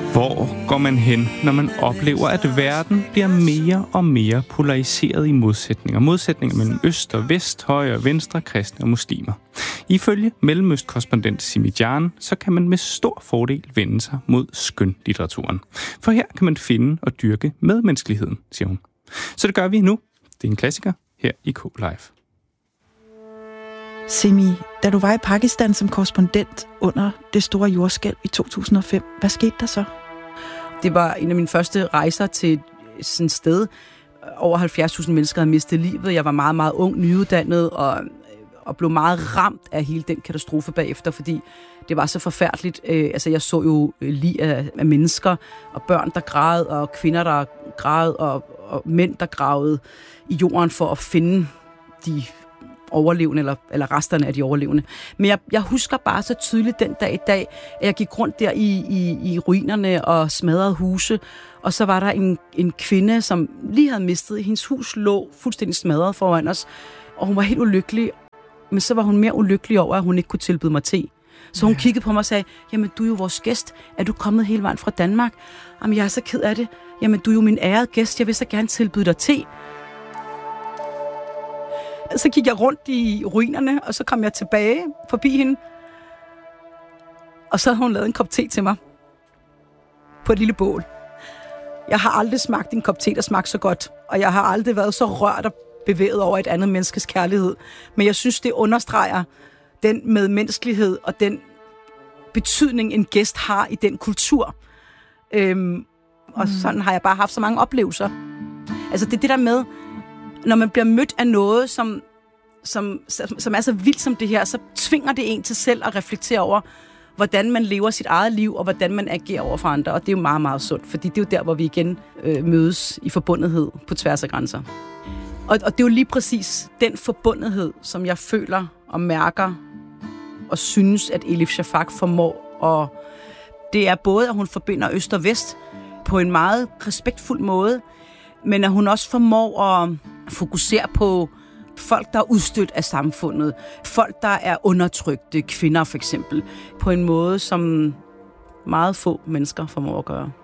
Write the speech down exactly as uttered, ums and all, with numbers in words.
Hvor går man hen, når man oplever, at verden bliver mere og mere polariseret i modsætninger? Modsætninger mellem øst og vest, højre og venstre, kristne og muslimer. Ifølge Mellemøst-korrespondent Simi Jan, så kan man med stor fordel vende sig mod skønlitteraturen. For her kan man finde og dyrke medmenneskeligheden, siger hun. Så det gør vi nu. Det er en klassiker her i K-Live. Simi, da du var i Pakistan som korrespondent under det store jordskælv i to tusind og fem, hvad skete der så? Det var en af mine første rejser til sådan et sted. Over halvfjerds tusind mennesker havde mistet livet. Jeg var meget, meget ung, nyuddannet og, og blev meget ramt af hele den katastrofe bagefter, fordi det var så forfærdeligt. Øh, altså, jeg så jo lig af, af mennesker og børn, der græd, og kvinder, der græd, og, og mænd, der gravede i jorden for at finde de overlevende, eller, eller resterne af de overlevende. Men jeg, jeg husker bare så tydeligt den dag i dag, at jeg gik rundt der i, i, i ruinerne og smadrede huse, og så var der en, en kvinde, som lige havde mistet, hendes hus lå fuldstændig smadret foran os, og hun var helt ulykkelig, men så var hun mere ulykkelig over, at hun ikke kunne tilbyde mig te. Så hun ja. kiggede på mig og sagde, jamen du er jo vores gæst, er du kommet hele vejen fra Danmark? Jamen jeg er så ked af det, jamen du er jo min ærede gæst, jeg vil så gerne tilbyde dig te. Så gik jeg rundt i ruinerne, og så kom jeg tilbage forbi hende. Og så havde hun lavet en kop te til mig. På et lille bål. Jeg har aldrig smagt en kop te, der smagte så godt. Og jeg har aldrig været så rørt og bevæget over et andet menneskes kærlighed. Men jeg synes, det understreger den medmenneskelighed og den betydning, en gæst har i den kultur. Øhm, og mm. sådan har jeg bare haft så mange oplevelser. Altså det er det der med, når man bliver mødt af noget, som, som, som er så vildt som det her, så tvinger det en til selv at reflektere over, hvordan man lever sit eget liv, og hvordan man agerer over for andre. Og det er jo meget, meget sundt, fordi det er jo der, hvor vi igen øh, mødes i forbundethed på tværs af grænser. Og, og det er jo lige præcis den forbundethed, som jeg føler og mærker og synes, at Elif Shafak formår. Og det er både, at hun forbinder øst og vest på en meget respektfuld måde, men at hun også formår at fokusere på folk, der er udstødt af samfundet. Folk, der er undertrykte, kvinder for eksempel, på en måde, som meget få mennesker formår at gøre.